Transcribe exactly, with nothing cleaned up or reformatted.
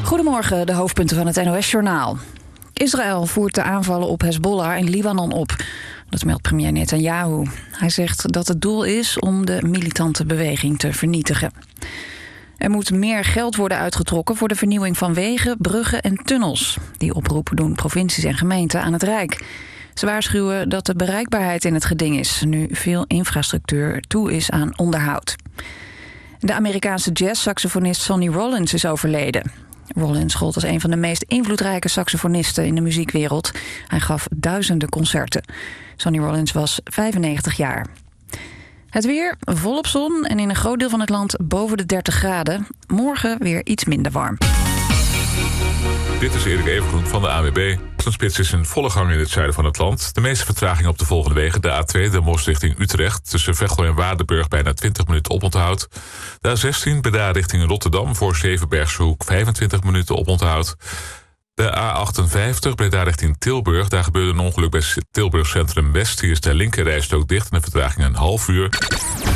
Goedemorgen, de hoofdpunten van het N O S-journaal. Israël voert de aanvallen op Hezbollah in Libanon op. Dat meldt premier Netanyahu. Hij zegt dat het doel is om de militante beweging te vernietigen. Er moet meer geld worden uitgetrokken voor de vernieuwing van wegen, bruggen en tunnels. Die oproep doen provincies en gemeenten aan het Rijk. Ze waarschuwen dat de bereikbaarheid in het geding is, nu veel infrastructuur toe is aan onderhoud. De Amerikaanse jazz-saxofonist Sonny Rollins is overleden. Rollins gold als een van de meest invloedrijke saxofonisten in de muziekwereld. Hij gaf duizenden concerten. Sonny Rollins was vijfennegentig jaar. Het weer, volop zon en in een groot deel van het land boven de dertig graden. Morgen weer iets minder warm. Dit is Erik Evengroen van de A W B. De spits is in volle gang in het zuiden van het land. De meeste vertraging op de volgende wegen. De A twee, Den Bosch richting Utrecht. Tussen Veghel en Waardenburg bijna twintig minuten oponthoud. De A zestien, Breda richting Rotterdam. Voor Zevenbergse Hoek vijfentwintig minuten oponthoud. De A achtenvijftig, Breda richting Tilburg. Daar gebeurde een ongeluk bij Tilburg Centrum West. Hier is de linkerrijstrook dicht en de vertraging een half uur.